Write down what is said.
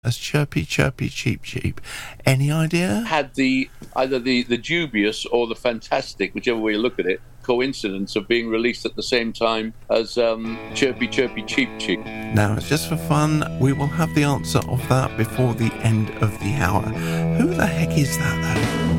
as Chirpy Chirpy Cheep Cheep. Any idea? Had either the dubious or the fantastic, whichever way you look at it, coincidence of being released at the same time as Chirpy Chirpy Cheep Cheep. Now, it's just for fun. We will have the answer of that before the end of the hour. Who the heck is that, though?